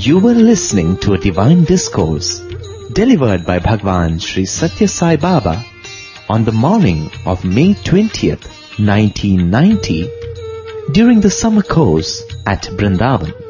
You were listening to a divine discourse delivered by Bhagwan Sri Satya Sai Baba on the morning of May 20th, 1990 during the summer course at Vrindavan.